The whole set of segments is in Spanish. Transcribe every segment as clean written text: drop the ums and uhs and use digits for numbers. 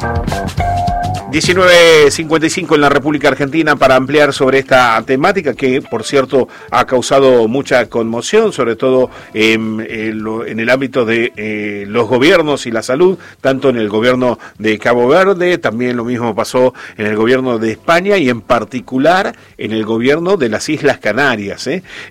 19:55 en la República Argentina para ampliar sobre esta temática que, por cierto, ha causado mucha conmoción, sobre todo en el ámbito de los gobiernos y la salud, tanto en el gobierno de Cabo Verde, también lo mismo pasó en el gobierno de España y en particular en el gobierno de las Islas Canarias.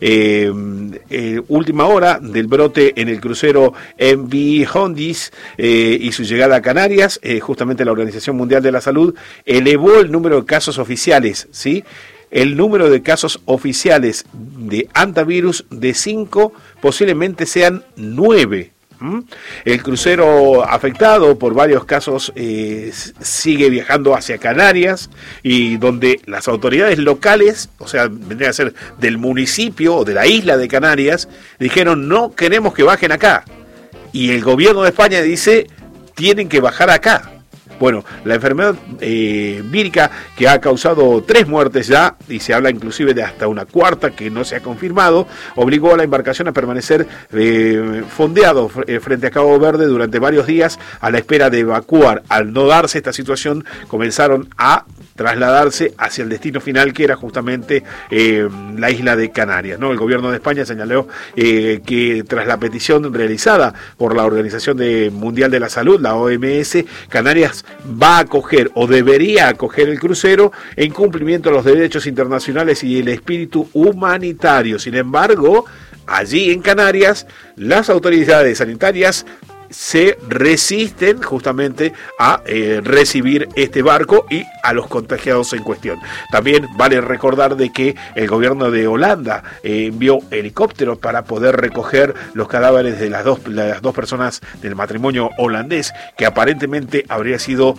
Última hora del brote en el crucero MV Hondis y su llegada a Canarias, justamente la Organización Mundial de la Salud elevó el número de casos oficiales, ¿sí? El número de casos oficiales de hantavirus de 5 posiblemente sean 9. El crucero afectado por varios casos sigue viajando hacia Canarias, y donde las autoridades locales, o sea, vendría a ser del municipio o de la isla de Canarias, dijeron no queremos que bajen acá. Y el gobierno de España dice tienen que bajar acá. Bueno, la enfermedad vírica que ha causado 3 muertes ya, y se habla inclusive de hasta una cuarta que no se ha confirmado, obligó a la embarcación a permanecer fondeado frente a Cabo Verde durante varios días a la espera de evacuar. Al no darse esta situación, comenzaron a trasladarse hacia el destino final, que era justamente la isla de Canarias, ¿no? El gobierno de España señaló que tras la petición realizada por la Organización Mundial de la Salud, la OMS, Canarias va a acoger o debería acoger el crucero en cumplimiento de los derechos internacionales y el espíritu humanitario. Sin embargo, allí en Canarias, las autoridades sanitarias se resisten justamente a recibir este barco y a los contagiados en cuestión. También vale recordar de que el gobierno de Holanda envió helicópteros para poder recoger los cadáveres de las dos personas del matrimonio holandés, que aparentemente habrían sido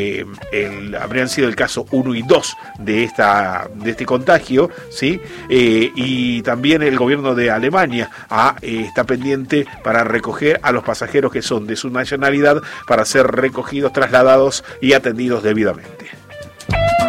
el caso 1 y 2 de este contagio, ¿sí? Y también el gobierno de Alemania está pendiente para recoger a los pasajeros que son de su nacionalidad para ser recogidos, trasladados y atendidos debidamente.